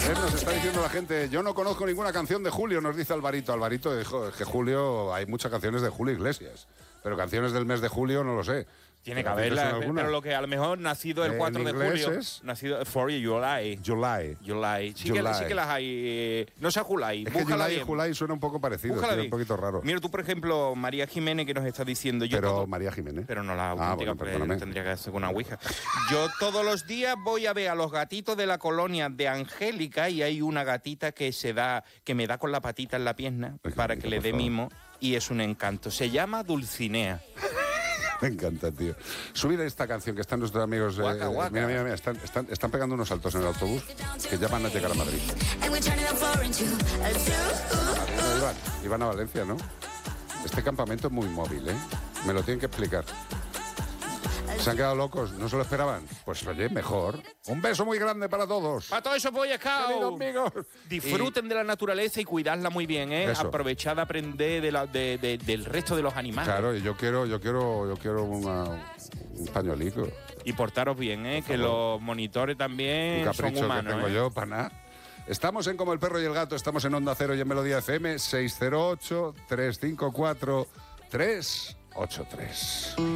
Nos está diciendo la gente, yo no conozco ninguna canción de Julio, nos dice Alvarito. Alvarito dijo, es que Julio, hay muchas canciones de Julio Iglesias, pero canciones del mes de julio no lo sé. Tiene que haberla, pero lo que a lo mejor nacido el 4 de julio. Nacido for July. Sí que las hay. No sea July. Es que July suena un poco parecido, un poquito raro. Mira tú, por ejemplo, María Jiménez, que nos está diciendo. María Jiménez. Pero no la auténtica, bueno, tendría que hacer con una ouija. Yo todos los días voy a ver a los gatitos de la colonia de Angélica y hay una gatita que me da con la patita en la pierna para que le dé mimo y es un encanto. Se llama Dulcinea. Me encanta, tío. Subir esta canción que están nuestros amigos. Mira, están pegando unos saltos en el autobús que ya van a llegar a Madrid. Iban a Valencia, ¿no? Este campamento es muy móvil, ¿eh? Me lo tienen que explicar. ¿Se han quedado locos? ¿No se lo esperaban? Pues oye, mejor. Un beso muy grande para todos. Para todos esos Boy Scouts. Amigos. Disfruten de la naturaleza y cuidadla muy bien, ¿eh? Eso. Aprovechad a aprender del resto de los animales. Claro, y yo quiero un pañuelito. Y portaros bien, ¿eh? Que los monitores también son humanos. Que tengo yo para nada. Estamos en Como el Perro y el Gato, estamos en Onda Cero y en Melodía FM 608-354-383.